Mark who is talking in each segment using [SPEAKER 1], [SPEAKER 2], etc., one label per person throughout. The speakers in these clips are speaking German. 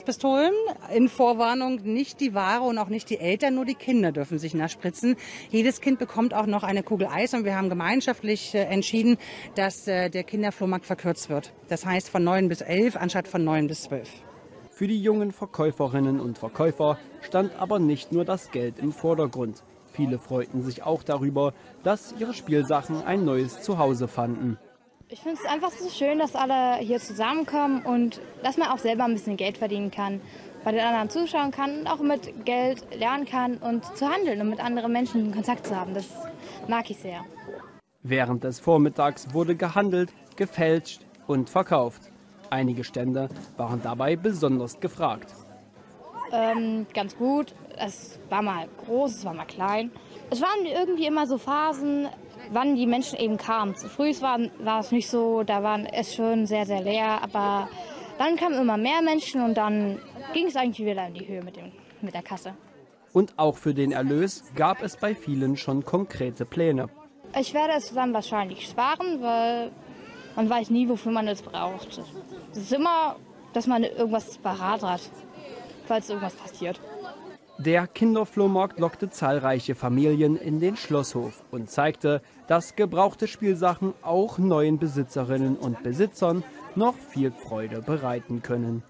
[SPEAKER 1] Spritzpistolen. In Vorwarnung, nicht die Ware und auch nicht die Eltern, nur die Kinder dürfen sich nachspritzen. Jedes Kind bekommt auch noch eine Kugel Eis und wir haben gemeinschaftlich entschieden, dass der Kinderflohmarkt verkürzt wird. Das heißt von 9 bis 11 anstatt von 9 bis 12.
[SPEAKER 2] Für die jungen Verkäuferinnen und Verkäufer stand aber nicht nur das Geld im Vordergrund. Viele freuten sich auch darüber, dass ihre Spielsachen ein neues Zuhause fanden.
[SPEAKER 3] Ich finde es einfach so schön, dass alle hier zusammenkommen und dass man auch selber ein bisschen Geld verdienen kann, bei den anderen zuschauen kann und auch mit Geld lernen kann und zu handeln und mit anderen Menschen in Kontakt zu haben. Das mag ich sehr.
[SPEAKER 2] Während des Vormittags wurde gehandelt, gefälscht und verkauft. Einige Stände waren dabei besonders gefragt.
[SPEAKER 3] Ganz gut. Es war mal groß, es war mal klein. Es waren irgendwie immer so Phasen, wann die Menschen eben kamen. Zu früh war es nicht so, da war es schon sehr, sehr leer. Aber dann kamen immer mehr Menschen und dann ging es eigentlich wieder in die Höhe mit der Kasse.
[SPEAKER 2] Und auch für den Erlös gab es bei vielen schon konkrete Pläne.
[SPEAKER 3] Ich werde es dann wahrscheinlich sparen, weil man weiß nie, wofür man es braucht. Es ist immer, dass man irgendwas parat hat, falls irgendwas passiert.
[SPEAKER 2] Der Kinderflohmarkt lockte zahlreiche Familien in den Schlosshof und zeigte, dass gebrauchte Spielsachen auch neuen Besitzerinnen und Besitzern noch viel Freude bereiten können.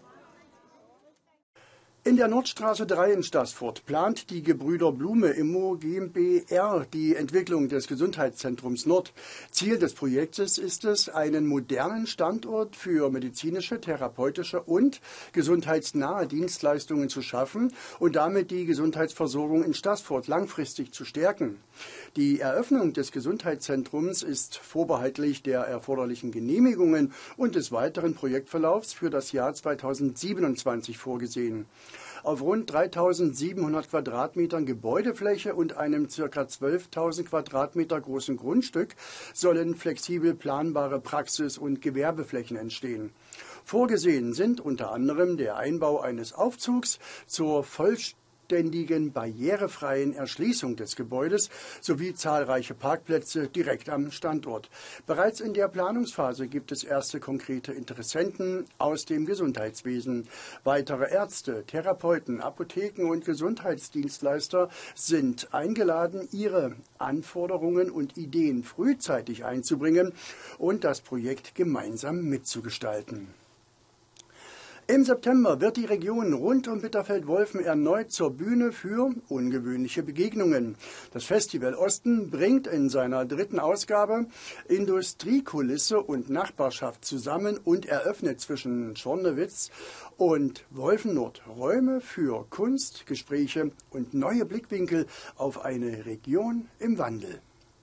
[SPEAKER 4] In der Nordstraße 3 in Staßfurt plant die Gebrüder Blume Immo GmbR die Entwicklung des Gesundheitszentrums Nord. Ziel des Projektes ist es, einen modernen Standort für medizinische, therapeutische und gesundheitsnahe Dienstleistungen zu schaffen und damit die Gesundheitsversorgung in Staßfurt langfristig zu stärken. Die Eröffnung des Gesundheitszentrums ist vorbehaltlich der erforderlichen Genehmigungen und des weiteren Projektverlaufs für das Jahr 2027 vorgesehen. Auf rund 3.700 Quadratmetern Gebäudefläche und einem ca. 12.000 Quadratmeter großen Grundstück sollen flexibel planbare Praxis- und Gewerbeflächen entstehen. Vorgesehen sind unter anderem der Einbau eines Aufzugs zur vollständigen barrierefreien Erschließung des Gebäudes sowie zahlreiche Parkplätze direkt am Standort. Bereits in der Planungsphase gibt es erste konkrete Interessenten aus dem Gesundheitswesen. Weitere Ärzte, Therapeuten, Apotheken und Gesundheitsdienstleister sind eingeladen, ihre Anforderungen und Ideen frühzeitig einzubringen und das Projekt gemeinsam mitzugestalten. Im September wird die Region rund um Bitterfeld-Wolfen erneut zur Bühne für ungewöhnliche Begegnungen. Das Festival Osten bringt in seiner 3. Ausgabe Industriekulisse und Nachbarschaft zusammen und eröffnet zwischen Schornewitz und Wolfen-Nord Räume für Kunst, Gespräche und neue Blickwinkel auf eine Region im Wandel.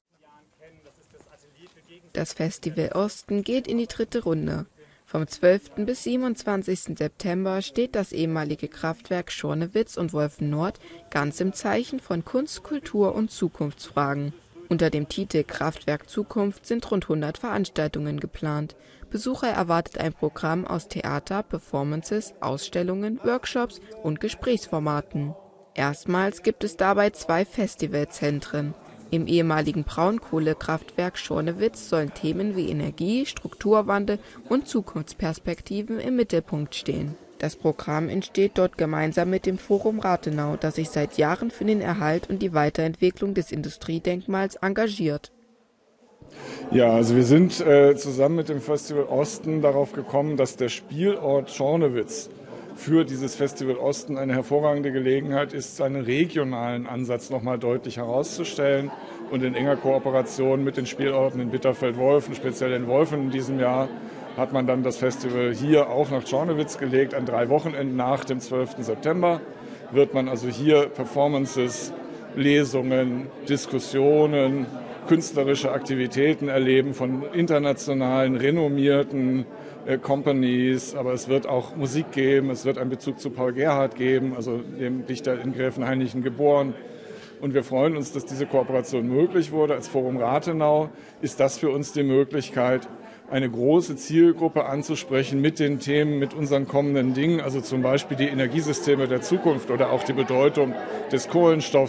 [SPEAKER 5] Das Festival Osten geht in die 3. Runde. Vom 12. bis 27. September steht das ehemalige Kraftwerk Schornewitz und Wolfen-Nord ganz im Zeichen von Kunst, Kultur und Zukunftsfragen. Unter dem Titel Kraftwerk Zukunft sind rund 100 Veranstaltungen geplant. Besucher erwartet ein Programm aus Theater, Performances, Ausstellungen, Workshops und Gesprächsformaten. Erstmals gibt es dabei 2 Festivalzentren. Im ehemaligen Braunkohlekraftwerk Schornewitz sollen Themen wie Energie, Strukturwandel und Zukunftsperspektiven im Mittelpunkt stehen. Das Programm entsteht dort gemeinsam mit dem Forum Rathenau, das sich seit Jahren für den Erhalt und die Weiterentwicklung des Industriedenkmals engagiert.
[SPEAKER 6] Ja, also wir sind zusammen mit dem Festival Osten darauf gekommen, dass der Spielort Schornewitz für dieses Festival Osten eine hervorragende Gelegenheit ist, seinen regionalen Ansatz nochmal deutlich herauszustellen und in enger Kooperation mit den Spielorten in Bitterfeld-Wolfen, speziell in Wolfen in diesem Jahr, hat man dann das Festival hier auch nach Schornewitz gelegt. An 3 Wochenenden nach dem 12. September wird man also hier Performances, Lesungen, Diskussionen, künstlerische Aktivitäten erleben von internationalen, renommierten Companies, aber es wird auch Musik geben, es wird einen Bezug zu Paul Gerhardt geben, also dem Dichter in Gräfenhainichen geboren. Und wir freuen uns, dass diese Kooperation möglich wurde. Als Forum Rathenau ist das für uns die Möglichkeit, eine große Zielgruppe anzusprechen mit den Themen, mit unseren kommenden Dingen, also zum Beispiel die Energiesysteme der Zukunft oder auch die Bedeutung des Kohlenstoffs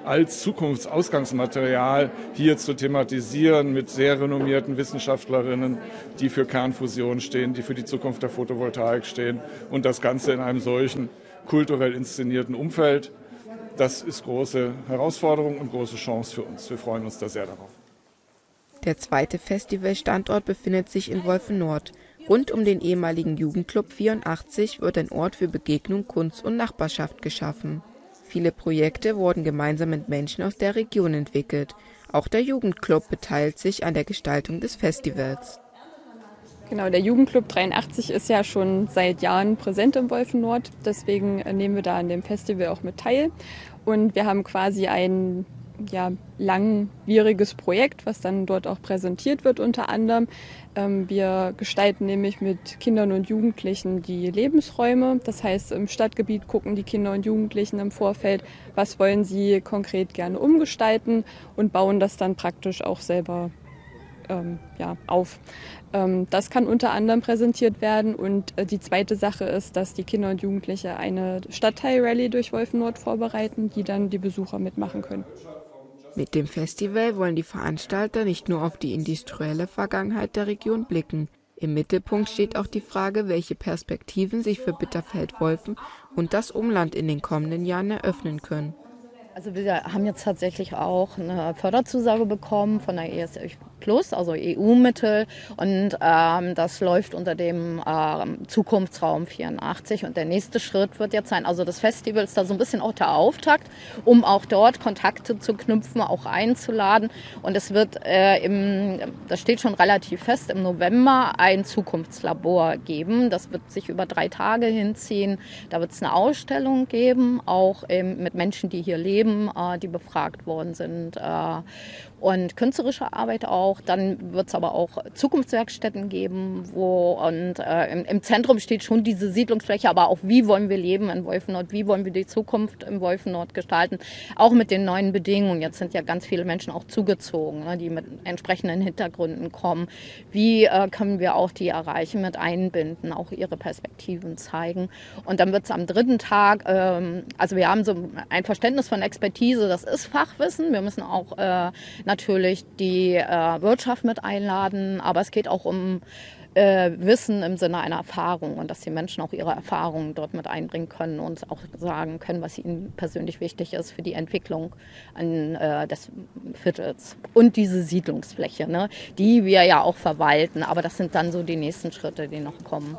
[SPEAKER 6] als Zukunftsausgangsmaterial hier zu thematisieren mit sehr renommierten Wissenschaftlerinnen, die für Kernfusion stehen, die für die Zukunft der Photovoltaik stehen und das Ganze in einem solchen kulturell inszenierten Umfeld. Das ist große Herausforderung und große Chance für uns. Wir freuen uns da sehr darauf.
[SPEAKER 5] Der zweite Festivalstandort befindet sich in Wolfen-Nord. Rund um den ehemaligen Jugendclub 84 wird ein Ort für Begegnung, Kunst und Nachbarschaft geschaffen. Viele Projekte wurden gemeinsam mit Menschen aus der Region entwickelt. Auch der Jugendclub beteiligt sich an der Gestaltung des Festivals.
[SPEAKER 7] Genau, der Jugendclub 83 ist ja schon seit Jahren präsent im Wolfen-Nord. Deswegen nehmen wir da an dem Festival auch mit teil. Und wir haben quasi ein langwieriges Projekt, was dann dort auch präsentiert wird unter anderem. Wir gestalten nämlich mit Kindern und Jugendlichen die Lebensräume. Das heißt, im Stadtgebiet gucken die Kinder und Jugendlichen im Vorfeld, was wollen sie konkret gerne umgestalten und bauen das dann praktisch auch selber auf. Das kann unter anderem präsentiert werden und die zweite Sache ist, dass die Kinder und Jugendliche eine Stadtteilrallye durch Wolfen-Nord vorbereiten, die dann die Besucher mitmachen können.
[SPEAKER 5] Mit dem Festival wollen die Veranstalter nicht nur auf die industrielle Vergangenheit der Region blicken. Im Mittelpunkt steht auch die Frage, welche Perspektiven sich für Bitterfeld-Wolfen und das Umland in den kommenden Jahren eröffnen können.
[SPEAKER 8] Also wir haben jetzt tatsächlich auch eine Förderzusage bekommen von der ESF Plus, also EU-Mittel, und das läuft unter dem Zukunftsraum 84 und der nächste Schritt wird jetzt sein, also das Festival ist da so ein bisschen auch der Auftakt, um auch dort Kontakte zu knüpfen, auch einzuladen und es wird das steht schon relativ fest, im November ein Zukunftslabor geben, das wird sich über 3 Tage hinziehen, da wird es eine Ausstellung geben, auch mit Menschen, die hier leben, die befragt worden sind und künstlerische Arbeit auch. Dann wird es aber auch Zukunftswerkstätten geben, im Zentrum steht schon diese Siedlungsfläche, aber auch wie wollen wir leben in Wolfen-Nord, wie wollen wir die Zukunft im Wolfen-Nord gestalten, auch mit den neuen Bedingungen. Jetzt sind ja ganz viele Menschen auch zugezogen, ne, die mit entsprechenden Hintergründen kommen. Wie können wir auch die erreichen, mit einbinden, auch ihre Perspektiven zeigen. Und dann wird es am 3. Tag, also wir haben so ein Verständnis von Expertise, das ist Fachwissen. Wir müssen auch natürlich die Wirtschaft mit einladen, aber es geht auch um Wissen im Sinne einer Erfahrung und dass die Menschen auch ihre Erfahrungen dort mit einbringen können und auch sagen können, was ihnen persönlich wichtig ist für die Entwicklung des Viertels. Und diese Siedlungsfläche, ne, die wir ja auch verwalten, aber das sind dann so die nächsten Schritte, die noch kommen.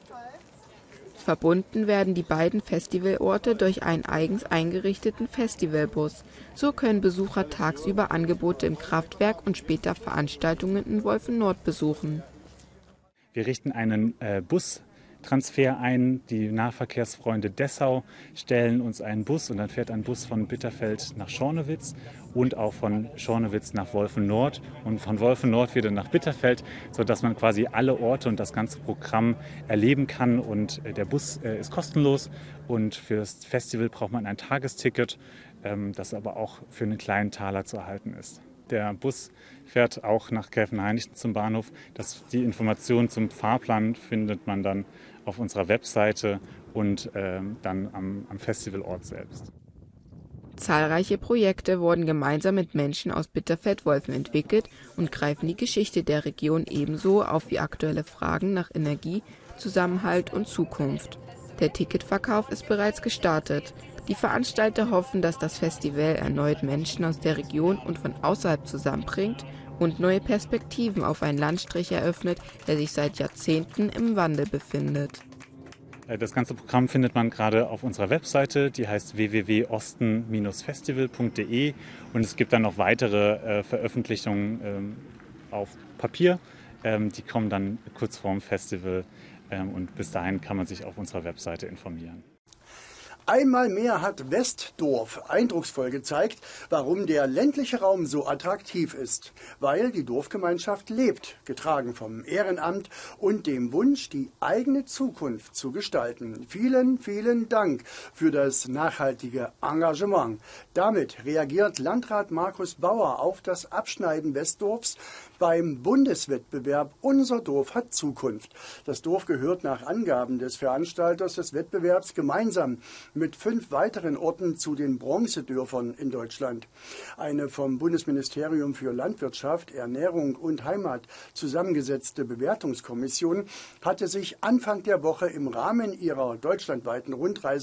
[SPEAKER 5] Verbunden werden die beiden Festivalorte durch einen eigens eingerichteten Festivalbus. So können Besucher tagsüber Angebote im Kraftwerk und später Veranstaltungen in Wolfen-Nord besuchen.
[SPEAKER 9] Wir richten einen Bustransfer ein. Die Nahverkehrsfreunde Dessau stellen uns einen Bus und dann fährt ein Bus von Bitterfeld nach Schornewitz und auch von Schornewitz nach Wolfen-Nord und von Wolfen-Nord wieder nach Bitterfeld, sodass man quasi alle Orte und das ganze Programm erleben kann. Und der Bus ist kostenlos und für das Festival braucht man ein Tagesticket, das aber auch für einen kleinen Taler zu erhalten ist. Der Bus fährt auch nach Gräfenhainichen zum Bahnhof. Die Informationen zum Fahrplan findet man dann auf unserer Webseite und dann am Festivalort selbst.
[SPEAKER 5] Zahlreiche Projekte wurden gemeinsam mit Menschen aus Bitterfeld-Wolfen entwickelt und greifen die Geschichte der Region ebenso auf wie aktuelle Fragen nach Energie, Zusammenhalt und Zukunft. Der Ticketverkauf ist bereits gestartet. Die Veranstalter hoffen, dass das Festival erneut Menschen aus der Region und von außerhalb zusammenbringt und neue Perspektiven auf einen Landstrich eröffnet, der sich seit Jahrzehnten im Wandel befindet.
[SPEAKER 9] Das ganze Programm findet man gerade auf unserer Webseite, die heißt www.osten-festival.de und es gibt dann noch weitere Veröffentlichungen auf Papier, die kommen dann kurz vorm Festival und bis dahin kann man sich auf unserer Webseite informieren.
[SPEAKER 4] Einmal mehr hat Westdorf eindrucksvoll gezeigt, warum der ländliche Raum so attraktiv ist. Weil die Dorfgemeinschaft lebt, getragen vom Ehrenamt und dem Wunsch, die eigene Zukunft zu gestalten. Vielen, vielen Dank für das nachhaltige Engagement. Damit reagiert Landrat Markus Bauer auf das Abschneiden Westdorfs beim Bundeswettbewerb Unser Dorf hat Zukunft. Das Dorf gehört nach Angaben des Veranstalters des Wettbewerbs gemeinsam mit 5 weiteren Orten zu den Bronzedörfern in Deutschland. Eine vom Bundesministerium für Landwirtschaft, Ernährung und Heimat zusammengesetzte Bewertungskommission hatte sich Anfang der Woche im Rahmen ihrer deutschlandweiten Rundreise